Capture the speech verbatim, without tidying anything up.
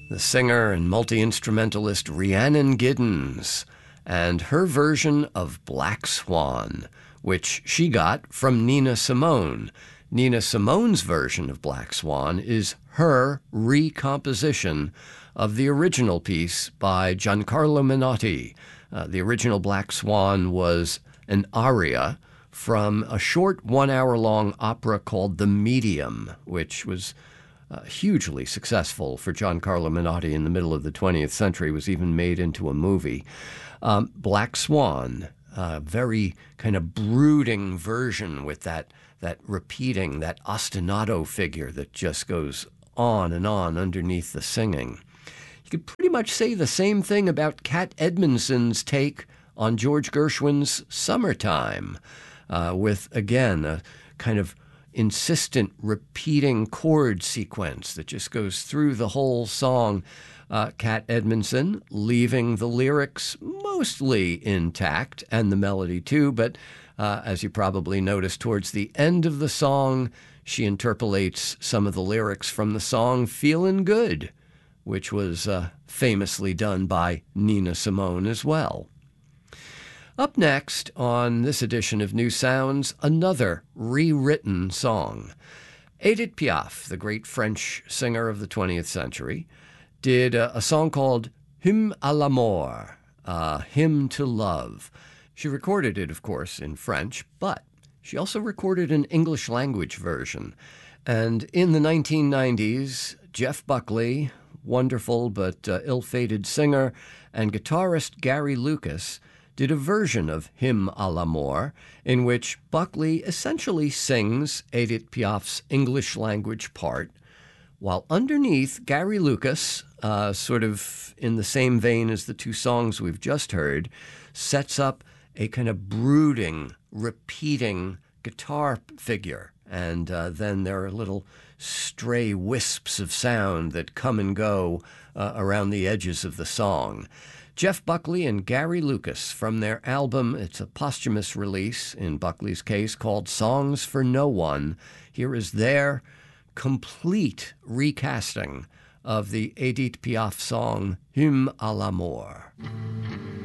the singer and multi-instrumentalist Rhiannon Giddens, and her version of Black Swan, which she got from Nina Simone. Nina Simone's version of Black Swan is her recomposition of the original piece by Giancarlo Menotti. Uh, the original Black Swan was an aria from a short one-hour-long opera called The Medium, which was uh, hugely successful for Giancarlo Menotti in the middle of the twentieth century. It was even made into a movie. Um, Black Swan, a very kind of brooding version with that that repeating, that ostinato figure that just goes on and on underneath the singing. You could pretty much say the same thing about Cat Edmondson's take on George Gershwin's Summertime, uh, with, again, a kind of insistent repeating chord sequence that just goes through the whole song. Uh, Cat Edmondson leaving the lyrics mostly intact, and the melody too, but uh, as you probably noticed, towards the end of the song, she interpolates some of the lyrics from the song Feelin' Good, which was uh, famously done by Nina Simone as well. Up next on this edition of New Sounds, another rewritten song. Edith Piaf, the great French singer of the twentieth century, did a, a song called Hymne à l'amour, uh, Hymn to Love. She recorded it, of course, in French, but she also recorded an English language version. And in the nineteen nineties, Jeff Buckley, wonderful but uh, ill-fated singer, and guitarist Gary Lucas did a version of Hymne à l'amour in which Buckley essentially sings Edith Piaf's English language part, while underneath, Gary Lucas, uh, sort of in the same vein as the two songs we've just heard, sets up a kind of brooding, repeating guitar figure. And uh, then there are little stray wisps of sound that come and go uh, around the edges of the song. Jeff Buckley and Gary Lucas from their album, it's a posthumous release in Buckley's case, called Songs for No One. Here is their complete recasting of the Edith Piaf song Hymne à l'amour.